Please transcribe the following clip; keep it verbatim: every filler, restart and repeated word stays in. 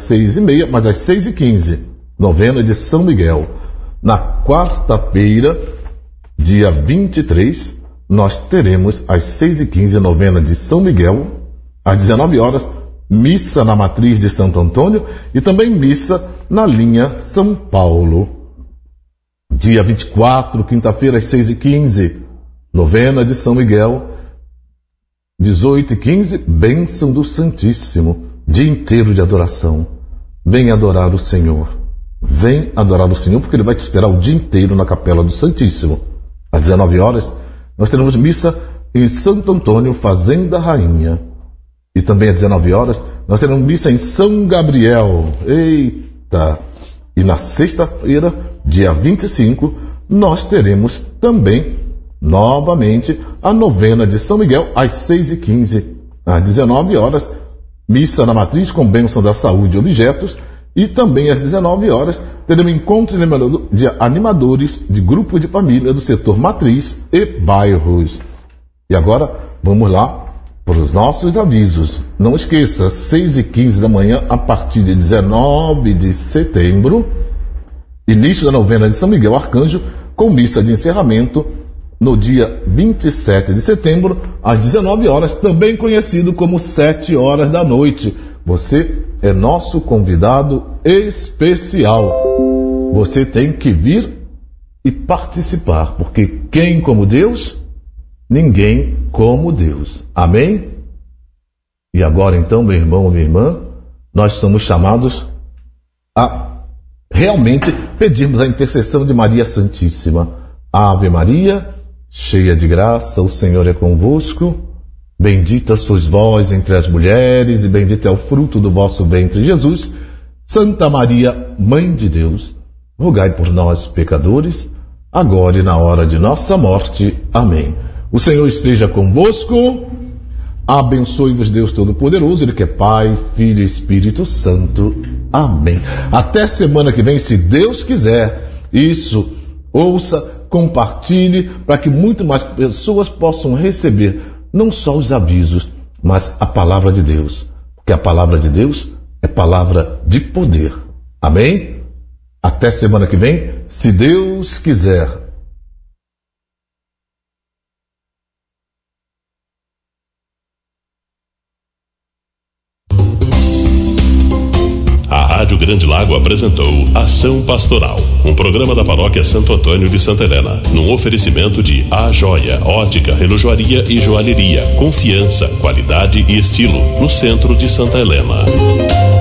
seis e meia, mas às seis e quinze, novena de São Miguel. Na quarta-feira, dia vinte e três, nós teremos às seis e quinze, novena de São Miguel, às dezenove horas, missa na matriz de Santo Antônio e também missa na linha São Paulo. Dia vinte e quatro, quinta-feira, às seis e quinze, novena de São Miguel, dezoito e quinze, bênção do Santíssimo, dia inteiro de adoração. Vem adorar o Senhor. Vem adorar o Senhor, porque Ele vai te esperar o dia inteiro na capela do Santíssimo. Às dezenove horas, nós teremos missa em Santo Antônio, Fazenda Rainha. E também às dezenove horas, nós teremos missa em São Gabriel. Eita! E na sexta-feira, dia vinte e cinco, nós teremos também, novamente, a novena de São Miguel, às seis e quinze. Às dezenove horas, missa na matriz com bênção da saúde e objetos. E também às dezenove horas, teremos encontro de animadores de grupo de família do setor matriz e bairros. E agora, vamos lá para os nossos avisos. Não esqueça, seis e quinze da manhã, a partir de dezenove de setembro, início da novena de São Miguel Arcanjo, com missa de encerramento, no dia vinte e sete de setembro, às dezenove horas, também conhecido como sete horas da noite. Você é nosso convidado especial. Você tem que vir e participar, porque quem como Deus? Ninguém como Deus. Amém? E agora então, meu irmão, minha irmã, nós somos chamados a realmente pedirmos a intercessão de Maria Santíssima. Ave Maria, cheia de graça, o Senhor é convosco. Bendita sois vós entre as mulheres, e bendito é o fruto do vosso ventre, Jesus. Santa Maria, Mãe de Deus, rogai por nós, pecadores, agora e na hora de nossa morte. Amém. O Senhor esteja convosco. Abençoe-vos Deus Todo-Poderoso, Ele que é Pai, Filho e Espírito Santo. Amém. Até semana que vem, se Deus quiser. Isso, ouça, compartilhe, para que muito mais pessoas possam receber não só os avisos, mas a palavra de Deus. Porque a palavra de Deus é palavra de poder. Amém? Até semana que vem, se Deus quiser. A Rádio Grande Lago apresentou Ação Pastoral, um programa da Paróquia Santo Antônio de Santa Helena, num oferecimento de A Joia, ótica, relojoaria e joalheria, confiança, qualidade e estilo, no centro de Santa Helena.